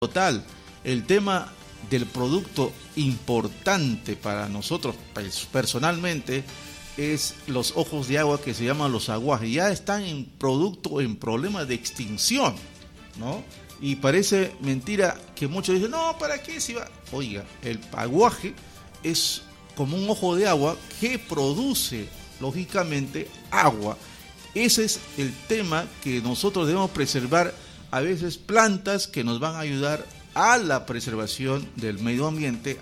total. El tema del producto importante para nosotros personalmente es los ojos de agua que se llaman los aguajes. Ya están en problemas de extinción, ¿no? Y parece mentira que muchos dicen, no, ¿para qué si va? Oiga, el aguaje es como un ojo de agua que produce, lógicamente, agua. Ese es el tema que nosotros debemos preservar, a veces plantas que nos van a ayudar a la preservación del medio ambiente,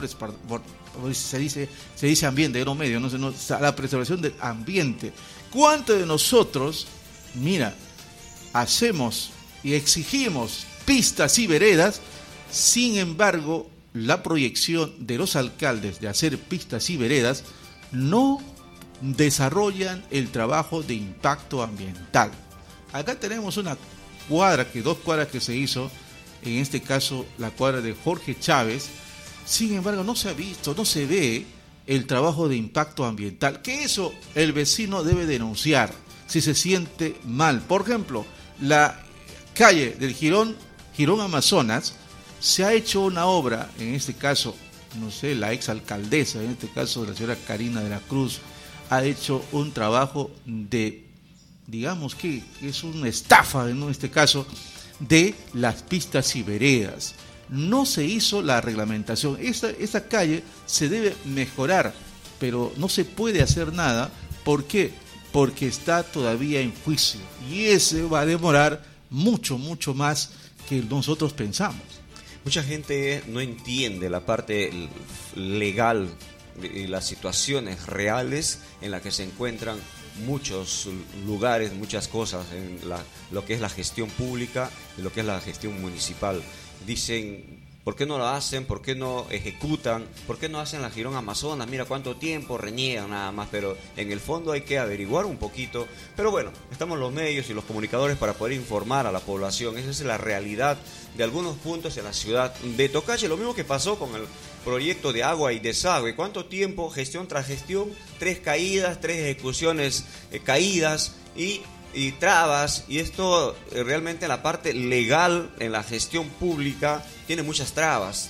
se dice ambiente, no medio, a la preservación del ambiente. ¿Cuántos de nosotros, mira, hacemos y exigimos pistas y veredas? Sin embargo, la proyección de los alcaldes de hacer pistas y veredas no desarrollan el trabajo de impacto ambiental. Acá tenemos dos cuadras que se hizo, en este caso la cuadra de Jorge Chávez. Sin embargo, no se ha visto, no se ve el trabajo de impacto ambiental, que eso el vecino debe denunciar si se siente mal. Por ejemplo, la calle del Girón Amazonas, se ha hecho una obra, en este caso, no sé, la exalcaldesa, en este caso la señora Karina de la Cruz, ha hecho un trabajo de, digamos que es una estafa, en este caso, de las pistas y veredas. No se hizo la reglamentación. Esta calle se debe mejorar, pero no se puede hacer nada. ¿Por qué? Porque está todavía en juicio. Y ese va a demorar mucho más que nosotros pensamos. Mucha gente no entiende la parte legal y las situaciones reales en las que se encuentran muchos lugares, muchas cosas en lo que es la gestión pública y lo que es la gestión municipal. Dicen, ¿por qué no lo hacen? ¿Por qué no ejecutan? ¿Por qué no hacen la Girón Amazonas? Mira cuánto tiempo, reniegan nada más, pero en el fondo hay que averiguar un poquito. Pero bueno, estamos los medios y los comunicadores para poder informar a la población. Esa es la realidad de algunos puntos en la ciudad de Tocache. Lo mismo que pasó con el proyecto de agua y desagüe. ¿Cuánto tiempo, gestión tras gestión? 3 caídas, 3 ejecuciones caídas y trabas, y esto realmente en la parte legal, en la gestión pública, tiene muchas trabas,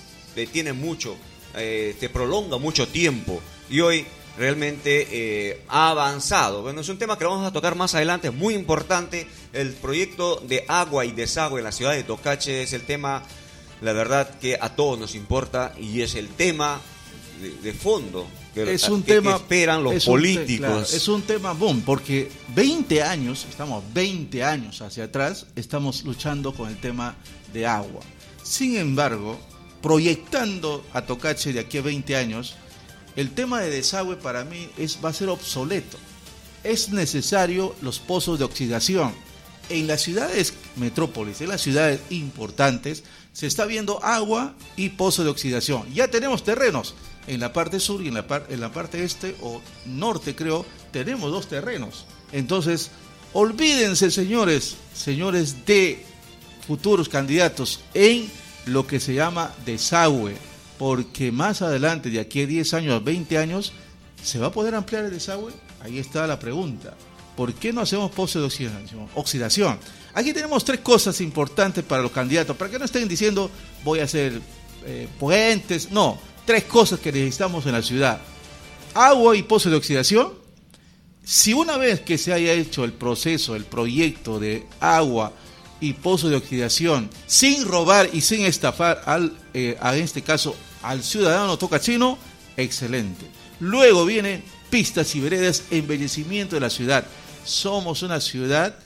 te prolonga mucho tiempo, y hoy realmente ha avanzado. Bueno, es un tema que vamos a tocar más adelante, es muy importante. El proyecto de agua y desagüe en la ciudad de Tocache es el tema, la verdad, que a todos nos importa, y es el tema de fondo que esperan los políticos. Es un tema boom, porque 20 años, estamos 20 años hacia atrás, estamos luchando con el tema de agua. Sin embargo, proyectando a Tocache de aquí a 20 años, el tema de desagüe para mí va a ser obsoleto. Es necesario los pozos de oxidación. En las ciudades metrópolis, en las ciudades importantes, se está viendo agua y pozos de oxidación. Ya tenemos terrenos. En la parte sur y en la parte este o norte, creo, tenemos 2 terrenos. Entonces, olvídense, señores de futuros candidatos, en lo que se llama desagüe, porque más adelante, de aquí a 10 años, a 20 años, ¿se va a poder ampliar el desagüe? Ahí está la pregunta. ¿Por qué no hacemos pozos de oxidación? Aquí tenemos 3 cosas importantes para los candidatos, para que no estén diciendo, voy a hacer puentes. No, 3 cosas que necesitamos en la ciudad: agua y pozos de oxidación. Si una vez que se haya hecho el proyecto de agua y pozos de oxidación, sin robar y sin estafar en este caso al ciudadano tocachino, excelente. Luego vienen pistas y veredas, embellecimiento de la ciudad. Somos una ciudad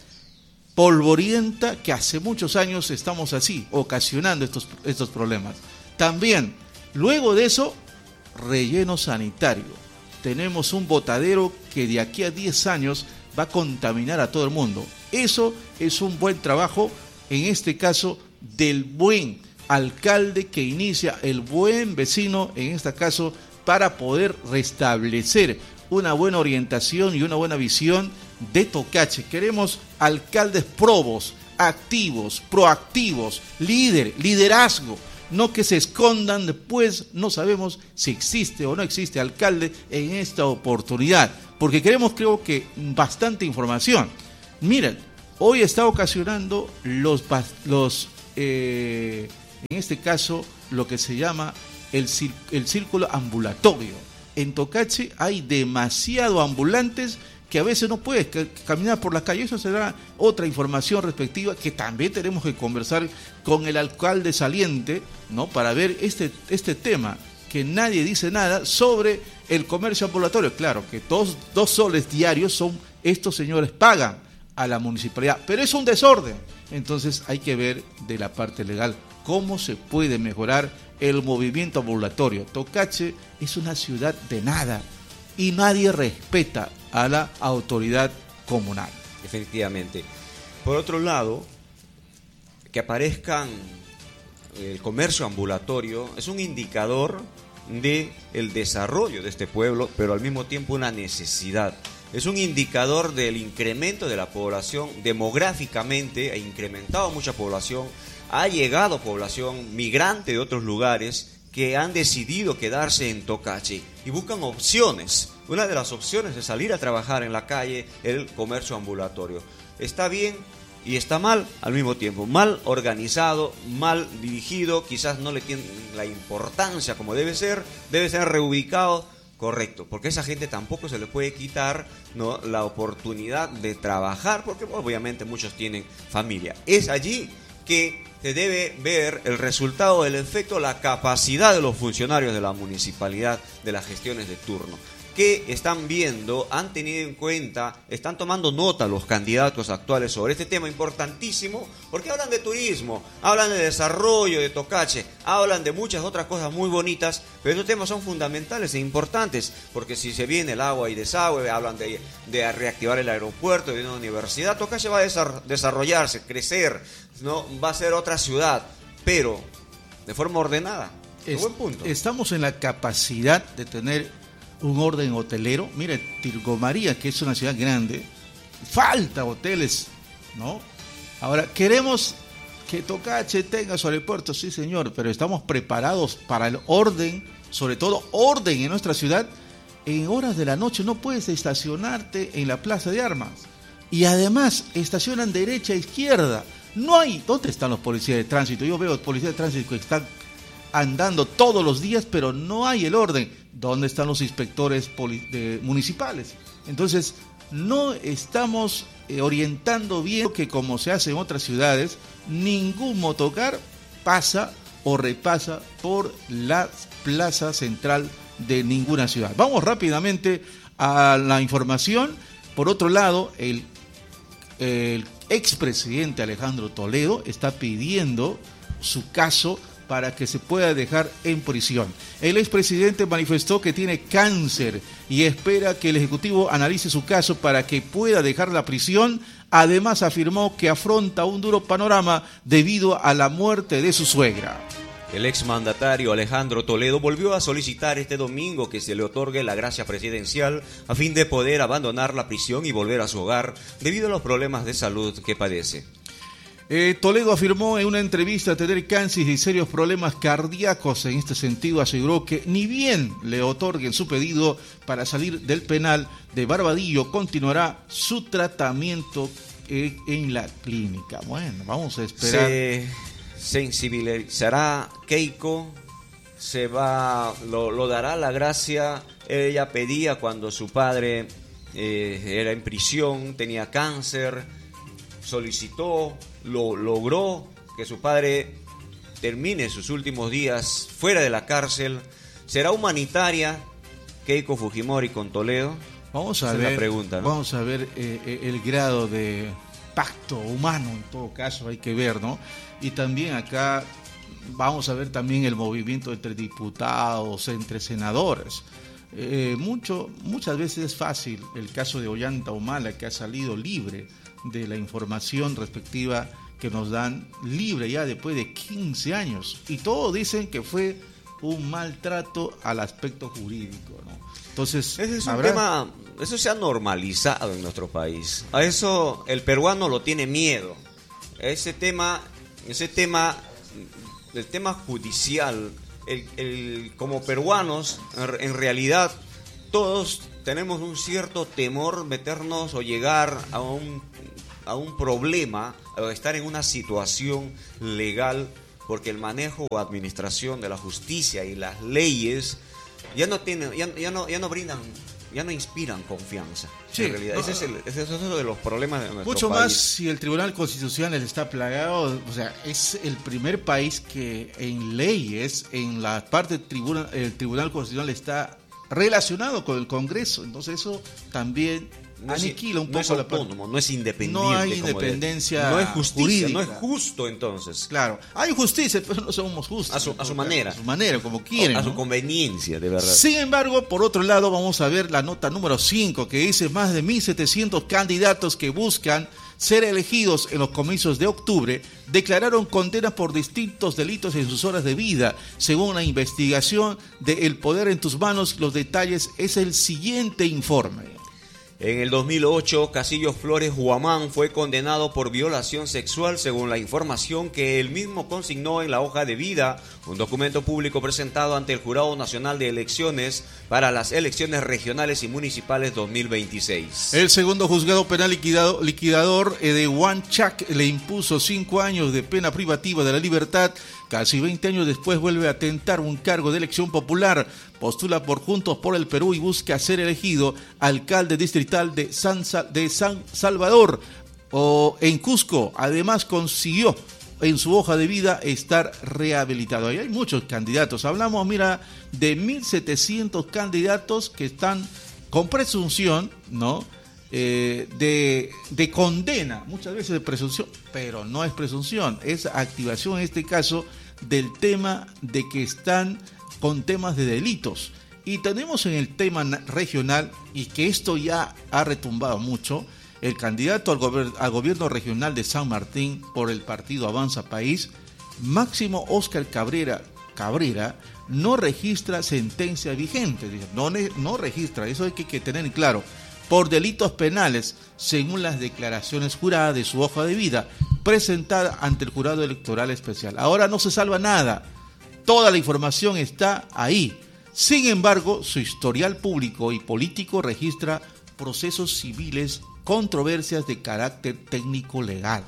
polvorienta que hace muchos años estamos así, ocasionando estos problemas. También, luego de eso, relleno sanitario. Tenemos un botadero que de aquí a 10 años va a contaminar a todo el mundo. Eso es un buen trabajo, en este caso, del buen alcalde que inicia, el buen vecino, en este caso, para poder restablecer una buena orientación y una buena visión de Tocache. Queremos alcaldes probos, activos, proactivos, liderazgo. No que se escondan después, no sabemos si existe o no existe alcalde en esta oportunidad, porque queremos, creo que, bastante información. Miren, hoy está ocasionando en este caso lo que se llama el círculo ambulatorio. En Tocache hay demasiado ambulantes que a veces no puedes caminar por la calle. Eso será otra información respectiva que también tenemos que conversar con el alcalde saliente, ¿no? Para ver este tema, que nadie dice nada sobre el comercio ambulatorio. Claro que 2 soles diarios estos señores pagan a la municipalidad, pero es un desorden. Entonces hay que ver de la parte legal cómo se puede mejorar el movimiento ambulatorio. Tocache es una ciudad de nada y nadie respeta a la autoridad comunal. Efectivamente. Por otro lado, que aparezcan el comercio ambulatorio es un indicador de el desarrollo de este pueblo, pero al mismo tiempo una necesidad. Es un indicador del incremento de la población. Demográficamente ha incrementado mucha población, ha llegado población migrante de otros lugares que han decidido quedarse en Tocache y buscan opciones. Una de las opciones es salir a trabajar en la calle, el comercio ambulatorio. Está bien y está mal al mismo tiempo. Mal organizado, mal dirigido, quizás no le tiene la importancia como debe ser reubicado, correcto, porque a esa gente tampoco se le puede quitar, ¿no?, la oportunidad de trabajar, porque obviamente muchos tienen familia. Es allí que se debe ver el resultado, el efecto, la capacidad de los funcionarios de la municipalidad, de las gestiones de turno. ¿Qué están viendo? Han tenido en cuenta, están tomando nota los candidatos actuales sobre este tema importantísimo, porque hablan de turismo, hablan de desarrollo de Tocache, hablan de muchas otras cosas muy bonitas, pero estos temas son fundamentales e importantes, porque si se viene el agua y desagüe, hablan de reactivar el aeropuerto, de una universidad. Tocache va a desarrollarse, crecer, ¿no? Va a ser otra ciudad, pero de forma ordenada. Buen punto. Estamos en la capacidad de tener un orden hotelero. Mire, Tirgomaría, que es una ciudad grande, falta hoteles, ¿no? Ahora, queremos que Tocache tenga su aeropuerto, sí señor, pero estamos preparados para el orden, sobre todo orden en nuestra ciudad. En horas de la noche no puedes estacionarte en la Plaza de Armas, y además estacionan derecha e izquierda. No hay, ¿dónde están los policías de tránsito? Yo veo policías de tránsito que están andando todos los días, pero no hay el orden. ¿Dónde están los inspectores municipales? Entonces, no estamos orientando bien, que como se hace en otras ciudades, ningún motocar pasa o repasa por la plaza central de ninguna ciudad. Vamos rápidamente a la información. Por otro lado, el expresidente Alejandro Toledo está pidiendo su caso para que se pueda dejar en prisión. El expresidente manifestó que tiene cáncer y espera que el Ejecutivo analice su caso para que pueda dejar la prisión. Además, afirmó que afronta un duro panorama debido a la muerte de su suegra. El exmandatario Alejandro Toledo volvió a solicitar este domingo que se le otorgue la gracia presidencial a fin de poder abandonar la prisión y volver a su hogar debido a los problemas de salud que padece. Toledo afirmó en una entrevista tener cáncer y serios problemas cardíacos. En este sentido, aseguró que ni bien le otorguen su pedido para salir del penal de Barbadillo, continuará su tratamiento en la clínica. Bueno, vamos a esperar. Se sensibilizará Keiko, lo dará la gracia. Ella pedía cuando su padre era en prisión, tenía cáncer, solicitó, lo logró, que su padre termine sus últimos días fuera de la cárcel. ¿Será humanitaria Keiko Fujimori con Toledo? Vamos a ver, la pregunta, ¿no? Vamos a ver el grado de pacto humano, en todo caso, hay que ver, ¿no? Y también acá vamos a ver también el movimiento entre diputados, entre senadores. Muchas veces es fácil el caso de Ollanta Humala, que ha salido libre de la información respectiva que nos dan, libre ya después de 15 años, y todos dicen que fue un maltrato al aspecto jurídico, ¿no? Entonces, ese es un tema, eso se ha normalizado en nuestro país. A eso el peruano lo tiene miedo. El tema judicial, como peruanos, en realidad todos tenemos un cierto temor meternos o llegar a un problema, o estar en una situación legal porque el manejo o administración de la justicia y las leyes ya no brindan, ya no inspiran confianza. Sí, en realidad, ese es uno de los problemas de nuestro mucho país. más si el Tribunal Constitucional está plagado, o sea, es el primer país que en leyes, en la parte el Tribunal Constitucional está relacionado con el Congreso, entonces eso también aniquila un poco no es autónomo, no es independiente. No hay independencia, no es justicia, jurídica. no es justo entonces. Claro, hay justicia, pero no somos justos. A su manera. A su manera, como quieren. A su ¿no? conveniencia, de verdad. Sin embargo, por otro lado, vamos a ver la nota número 5, que dice más de 1.700 candidatos que buscan ser elegidos en los comicios de octubre declararon condenas por distintos delitos en sus horas de vida. Según la investigación de El Poder en tus Manos, los detalles es el siguiente informe. En el 2008, Casillo Flores Huamán fue condenado por violación sexual, según la información que él mismo consignó en la hoja de vida, un documento público presentado ante el Jurado Nacional de Elecciones para las elecciones regionales y municipales 2026. El segundo juzgado penal liquidador de Huanchac le impuso 5 años de pena privativa de la libertad. Casi 20 años después vuelve a tentar un cargo de elección popular, postula por Juntos por el Perú y busca ser elegido alcalde distrital de San Salvador o en Cusco. Además consiguió en su hoja de vida estar rehabilitado. Ahí hay muchos candidatos. Hablamos, mira, de 1.700 candidatos que están con presunción, ¿no? De condena, muchas veces de presunción, pero no es presunción, es activación en este caso del tema de que están con temas de delitos. Y tenemos en el tema regional, y que esto ya ha retumbado mucho, el candidato al gobierno regional de San Martín por el partido Avanza País, Máximo Óscar Cabrera, no registra sentencia vigente, no registra, eso hay que tener claro, por delitos penales, según las declaraciones juradas de su hoja de vida, presentada ante el Jurado Electoral Especial. Ahora no se salva nada, toda la información está ahí. Sin embargo, su historial público y político registra procesos civiles, controversias de carácter técnico-legal.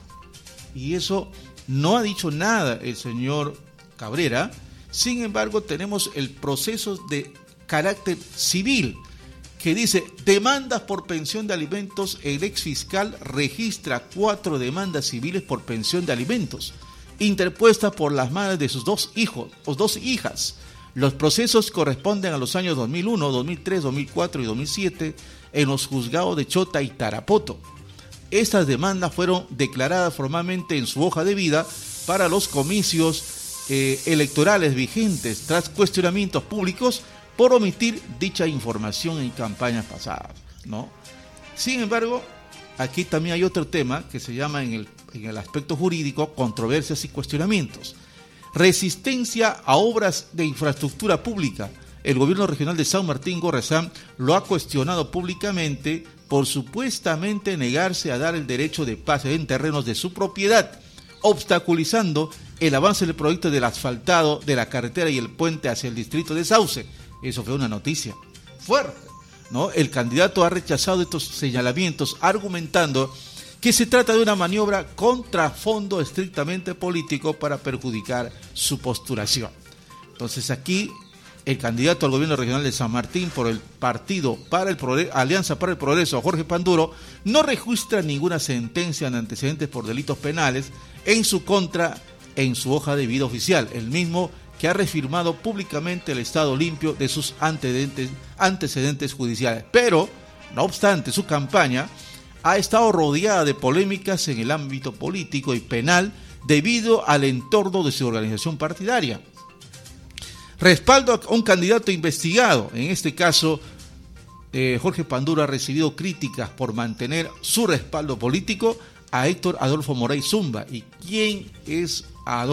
Y eso no ha dicho nada el señor Cabrera. Sin embargo, tenemos el proceso de carácter civil, que dice, demandas por pensión de alimentos. El exfiscal registra 4 demandas civiles por pensión de alimentos, interpuestas por las madres de sus 2 hijos o 2 hijas. Los procesos corresponden a los años 2001, 2003, 2004 y 2007 en los juzgados de Chota y Tarapoto. Estas demandas fueron declaradas formalmente en su hoja de vida para los comicios electorales vigentes tras cuestionamientos públicos por omitir dicha información en campañas pasadas, ¿no? Sin embargo, aquí también hay otro tema que se llama en el aspecto jurídico controversias y cuestionamientos. Resistencia a obras de infraestructura pública. El gobierno regional de San Martín Gorresán lo ha cuestionado públicamente por supuestamente negarse a dar el derecho de pase en terrenos de su propiedad, obstaculizando el avance del proyecto del asfaltado de la carretera y el puente hacia el distrito de Sauce. Eso fue una noticia fuerte, ¿no? El candidato ha rechazado estos señalamientos, argumentando que se trata de una maniobra contra fondo estrictamente político para perjudicar su postulación. Entonces aquí el candidato al gobierno regional de San Martín por el partido para el Alianza para el Progreso, Jorge Panduro, no registra ninguna sentencia en antecedentes por delitos penales en su contra en su hoja de vida oficial, el mismo que ha reafirmado públicamente el estado limpio de sus antecedentes judiciales. Pero, no obstante, su campaña ha estado rodeada de polémicas en el ámbito político y penal debido al entorno de su organización partidaria. Respaldo a un candidato investigado, en este caso Jorge Panduro ha recibido críticas por mantener su respaldo político a Héctor Adolfo Morey Zumba. ¿Y quién es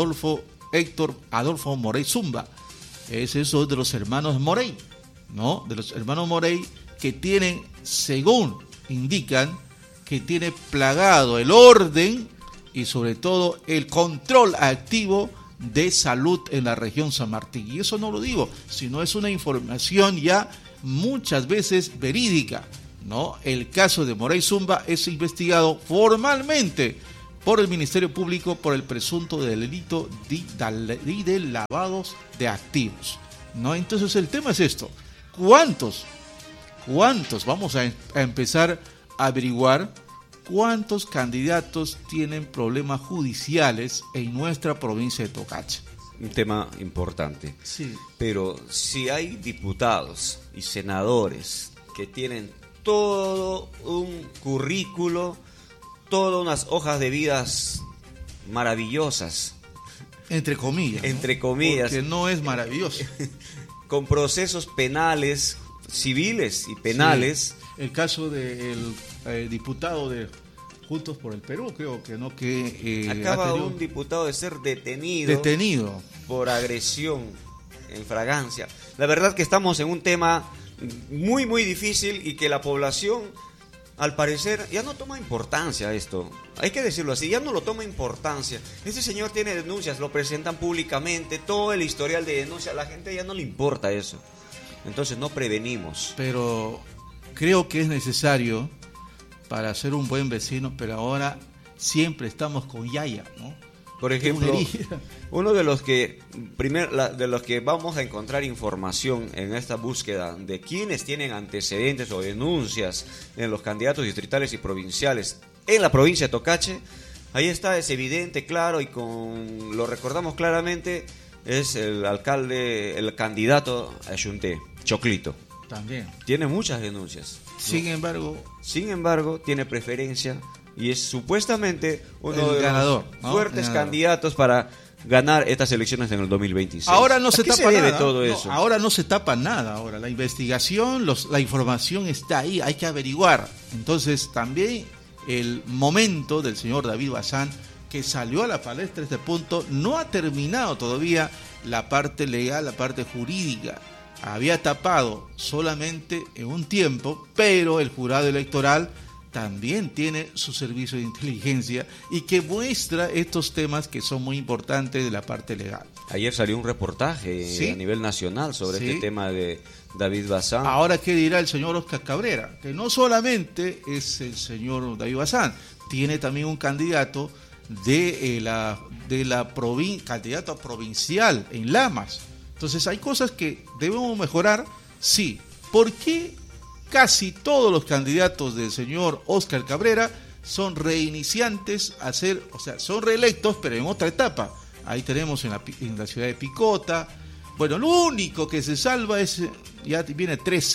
Héctor Adolfo Morey Zumba? Es eso de los hermanos Morey, ¿no? De los hermanos Morey que tienen, según indican, que tiene plagado el orden y sobre todo el control activo de salud en la región San Martín. Y eso no lo digo, sino es una información ya muchas veces verídica, ¿no? El caso de Morey Zumba es investigado formalmente por el Ministerio Público por el presunto delito de lavados de activos, ¿no? Entonces el tema es esto: ¿cuántos? Vamos a empezar a averiguar cuántos candidatos tienen problemas judiciales en nuestra provincia de Tocache. Un tema importante. Sí. Pero si hay diputados y senadores que tienen todo un currículo, todas unas hojas de vidas maravillosas. Entre comillas. Entre comillas. Porque no es maravilloso. Con procesos penales, civiles y penales. Sí. El caso del diputado de Juntos por el Perú, creo que no, que acaba un diputado de ser detenido por agresión en fragancia. La verdad que estamos en un tema muy muy difícil y que la población, al parecer, ya no toma importancia a esto. Hay que decirlo así, ya no lo toma importancia. Este señor tiene denuncias, lo presentan públicamente, todo el historial de denuncia, a la gente ya no le importa eso. Entonces no prevenimos. Pero creo que es necesario para ser un buen vecino, pero ahora siempre estamos con Yaya, ¿no? Por ejemplo, uno de los que vamos a encontrar información en esta búsqueda de quienes tienen antecedentes o denuncias en los candidatos distritales y provinciales en la provincia de Tocache, ahí está, es evidente, claro, y lo recordamos claramente, es el candidato a Xunté, Choclito. También. Tiene muchas denuncias. Sin embargo, tiene preferencia y es supuestamente uno de ganador, los fuertes candidatos para ganar estas elecciones en el 2026. Ahora no se tapa nada. Todo eso? Ahora no se tapa nada. Ahora la investigación, la información está ahí, hay que averiguar. Entonces también el momento del señor David Bazán, que salió a la palestra este punto, no ha terminado todavía la parte legal, la parte jurídica. Había tapado solamente en un tiempo, pero el jurado electoral también tiene su servicio de inteligencia y que muestra estos temas que son muy importantes de la parte legal. Ayer salió un reportaje a nivel nacional sobre este tema de David Bazán. Ahora, ¿qué dirá el señor Oscar Cabrera? Que no solamente es el señor David Bazán, tiene también un candidato candidato provincial en Lamas. Entonces hay cosas que debemos mejorar, sí. ¿Por qué casi todos los candidatos del señor Oscar Cabrera son reiniciantes son reelectos, pero en otra etapa? Ahí tenemos en la ciudad de Picota. Bueno, lo único que se salva es, ya viene tres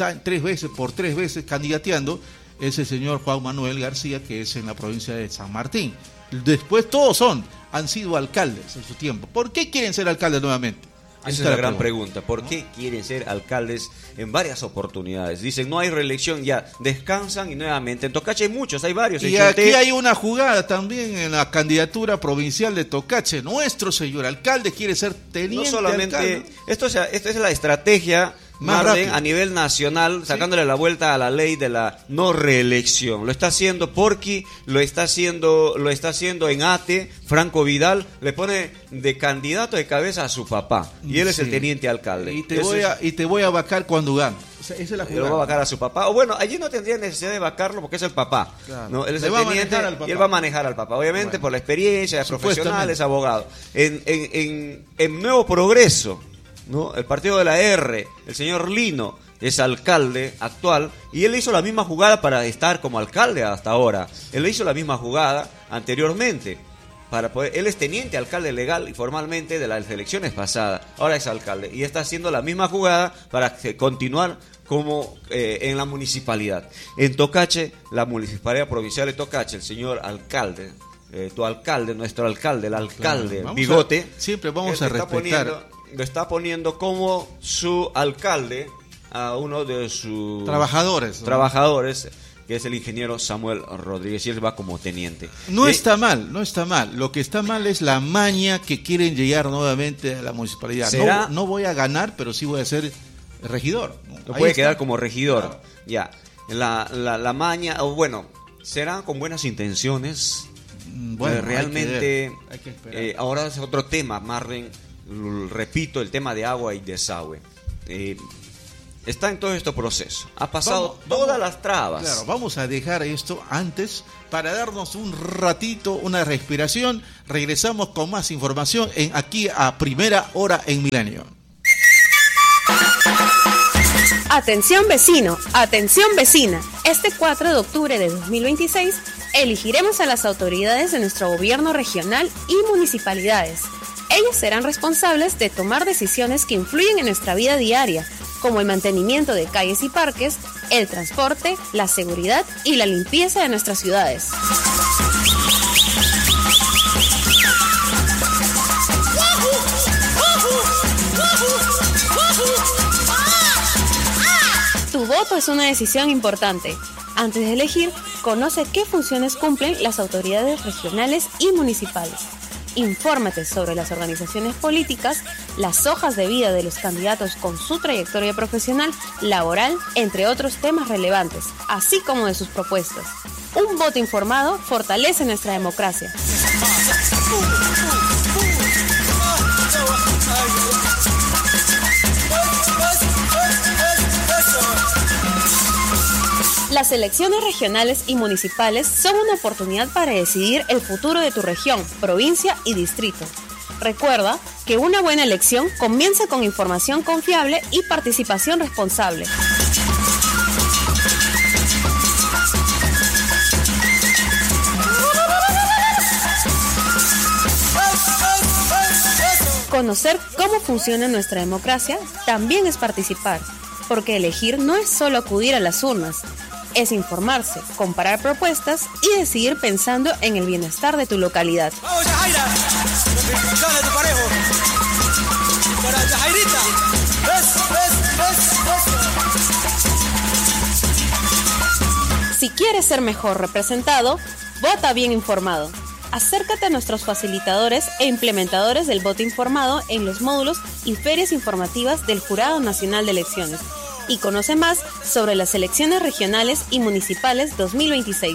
veces candidateando, es el señor Juan Manuel García, que es en la provincia de San Martín. Después todos han sido alcaldes en su tiempo. ¿Por qué quieren ser alcaldes nuevamente? Esa es la gran pregunta. ¿Por qué quieren ser alcaldes en varias oportunidades? Dicen, no hay reelección, ya descansan y nuevamente. En Tocache hay muchos, hay varios. Y aquí hay una jugada también en la candidatura provincial de Tocache. Nuestro señor alcalde quiere ser teniente. No solamente, alcalde. Esto es la estrategia Marden a nivel nacional, sacándole la vuelta a la ley de la no reelección. Lo está haciendo Porqui, lo está haciendo en Ate. Franco Vidal le pone de candidato de cabeza a su papá y él es el teniente alcalde. Y te voy a vacar cuando gane. O sea, esa es la jugada. Lo va a vacar a su papá. O bueno, allí no tendría necesidad de vacarlo porque es el papá. Claro. ¿No? Él es el teniente y él va a manejar al papá. Obviamente por la experiencia, es profesional, es abogado. En Nuevo Progreso, ¿no? El partido de la R, el señor Lino es alcalde actual y él hizo la misma jugada para estar como alcalde hasta ahora. Él hizo la misma jugada anteriormente para poder. Él es teniente alcalde legal y formalmente de las elecciones pasadas. Ahora es alcalde y está haciendo la misma jugada para continuar como en la municipalidad. En Tocache, la municipalidad provincial de Tocache, el señor alcalde, tu alcalde, nuestro alcalde, el alcalde, claro, Bigote, siempre vamos a respetar. Lo está poniendo como su alcalde a uno de sus trabajadores, que es el ingeniero Samuel Rodríguez, y él va como teniente. No está mal. Lo que está mal es la maña que quieren llegar nuevamente a la municipalidad. No voy a ganar, pero sí voy a ser regidor. No puede quedar como regidor. Claro. Ya. La maña, o bueno, será con buenas intenciones. Bueno, realmente. Hay que esperar. Ahora es otro tema, Marden. Repito, el tema de agua y desagüe. está en todo este proceso. Ha pasado todas las trabas. Claro, vamos a dejar esto antes para darnos un ratito, una respiración. Regresamos con más información aquí a Primera Hora en Milenio. Atención vecino, atención vecina. Este 4 de octubre de 2026 elegiremos a las autoridades de nuestro gobierno regional y municipalidades. Ellos serán responsables de tomar decisiones que influyen en nuestra vida diaria, como el mantenimiento de calles y parques, el transporte, la seguridad y la limpieza de nuestras ciudades. Tu voto es una decisión importante. Antes de elegir, conoce qué funciones cumplen las autoridades regionales y municipales. Infórmate sobre las organizaciones políticas, las hojas de vida de los candidatos con su trayectoria profesional, laboral, entre otros temas relevantes, así como de sus propuestas. Un voto informado fortalece nuestra democracia. Las elecciones regionales y municipales son una oportunidad para decidir el futuro de tu región, provincia y distrito. Recuerda que una buena elección comienza con información confiable y participación responsable. Conocer cómo funciona nuestra democracia también es participar, porque elegir no es solo acudir a las urnas, es informarse, comparar propuestas y decidir pensando en el bienestar de tu localidad. ¡Vamos, Yajaira! ¡Dale tu parejo! ¡Para Yajairita! Si quieres ser mejor representado, vota bien informado. Acércate a nuestros facilitadores e implementadores del voto informado en los módulos y ferias informativas del Jurado Nacional de Elecciones. Y conoce más sobre las elecciones regionales y municipales 2026.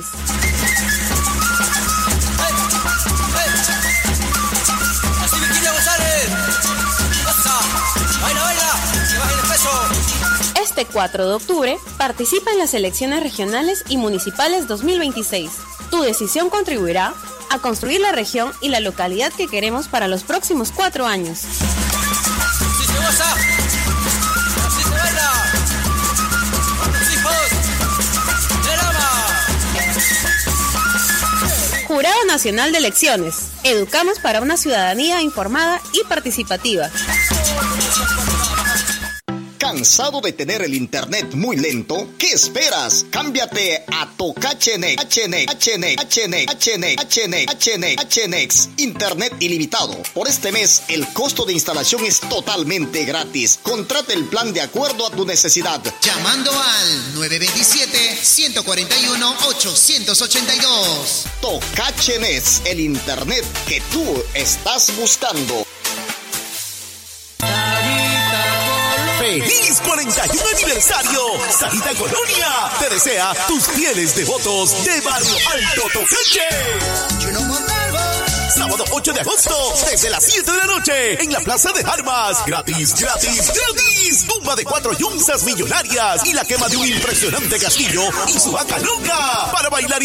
¡Así Virginia González! ¡Pasa! ¡Baila, baila! ¡Que baje el peso! Este 4 de octubre participa en las elecciones regionales y municipales 2026. Tu decisión contribuirá a construir la región y la localidad que queremos para los próximos 4 años. ¡Así se goza! ¡Así se baila! Jurado Nacional de Elecciones. Educamos para una ciudadanía informada y participativa. ¿Cansado de tener el internet muy lento? ¿Qué esperas? Cámbiate a Tocache Next. HNX. Internet ilimitado. Por este mes, el costo de instalación es totalmente gratis. Contrate el plan de acuerdo a tu necesidad. Llamando al 927-141-882. Tocache Next, el internet que tú estás buscando. ¡Feliz 41 aniversario! Sarita Colonia te desea tus fieles devotos de Barrio Alto Tocache. Sábado 8 de agosto, desde las 7 de la noche, en la Plaza de Armas. Gratis. Tumba de 4 yunzas millonarias y la quema de un impresionante castillo y su vaca loca para bailar y